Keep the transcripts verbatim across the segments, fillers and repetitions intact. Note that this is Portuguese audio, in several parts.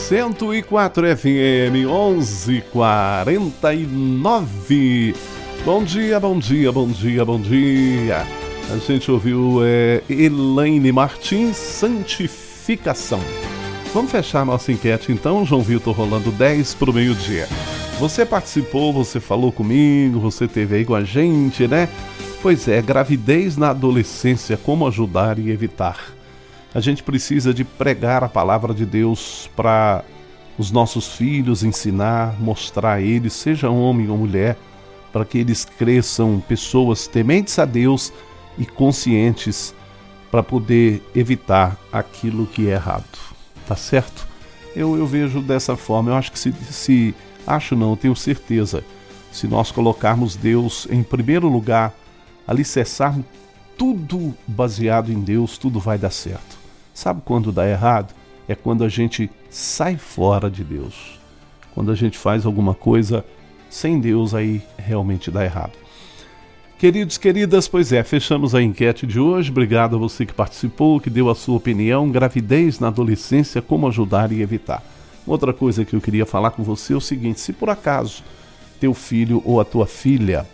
cento e quatro F M, onze e quarenta e nove. Bom dia, bom dia, bom dia, bom dia. A gente ouviu é, Elaine Martins, Santificação. Vamos fechar a nossa enquete então, João Vitor, rolando dez para o meio-dia. Você participou, você falou comigo, você esteve aí com a gente, né? Pois é, gravidez na adolescência, como ajudar e evitar. A gente precisa de pregar a palavra de Deus para os nossos filhos, ensinar, mostrar a eles, seja homem ou mulher, para que eles cresçam pessoas tementes a Deus e conscientes para poder evitar aquilo que é errado. Tá certo? Eu, eu vejo dessa forma. Eu acho que se, se... Acho não, tenho certeza. Se nós colocarmos Deus em primeiro lugar, alicerçarmos tudo baseado em Deus, tudo vai dar certo. Sabe quando dá errado? É quando a gente sai fora de Deus. Quando a gente faz alguma coisa sem Deus, aí realmente dá errado. Queridos, queridas, pois é, fechamos a enquete de hoje. Obrigado a você que participou, que deu a sua opinião. Gravidez na adolescência, como ajudar e evitar. Outra coisa que eu queria falar com você é o seguinte: se por acaso teu filho ou a tua filha,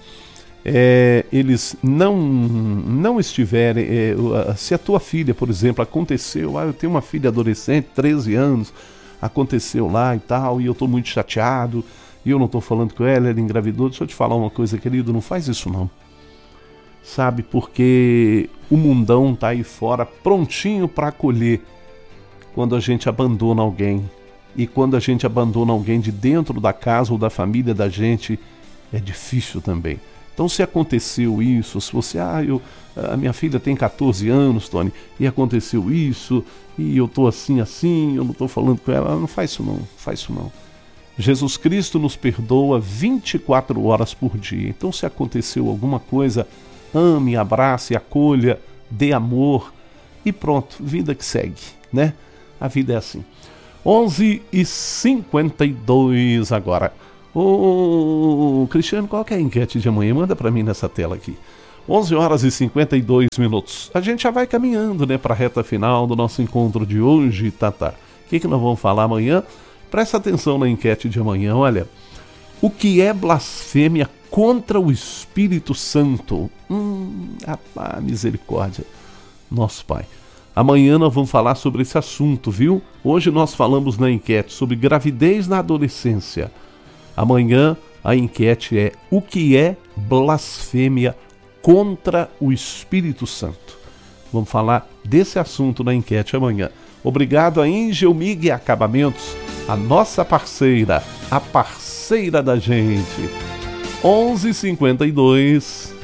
é, eles não, não estiverem, é, se a tua filha, por exemplo, aconteceu, ah, eu tenho uma filha adolescente, treze anos, aconteceu lá e tal, e eu estou muito chateado, e eu não estou falando com ela, ela engravidou. Deixa eu te falar uma coisa, querido, não faz isso não. Sabe, porque o mundão tá aí fora prontinho para acolher quando a gente abandona alguém. E quando a gente abandona alguém de dentro da casa ou da família da gente, é difícil também. Então, se aconteceu isso, se você, ah, eu, a minha filha tem catorze anos, Tony, e aconteceu isso, e eu tô assim, assim, eu não tô falando com ela, não faz isso não, faz isso não. Jesus Cristo nos perdoa vinte e quatro horas por dia. Então, se aconteceu alguma coisa, ame, abrace, acolha, dê amor e pronto, vida que segue, né? A vida é assim. onze e cinquenta e dois agora. Ô, Cristiano, qual que é a enquete de amanhã? Manda para mim nessa tela aqui. onze horas e cinquenta e dois minutos. A gente já vai caminhando, né, para a reta final do nosso encontro de hoje, Tata. O que, que nós vamos falar amanhã? Presta atenção na enquete de amanhã, olha. O que é blasfêmia contra o Espírito Santo? Hum, rapaz, misericórdia. Nosso Pai. Amanhã nós vamos falar sobre esse assunto, viu? Hoje nós falamos na enquete sobre gravidez na adolescência. Amanhã a enquete é: o que é blasfêmia contra o Espírito Santo? Vamos falar desse assunto na enquete amanhã. Obrigado a Engelmig Acabamentos, a nossa parceira, a parceira da gente. onze e cinquenta e dois.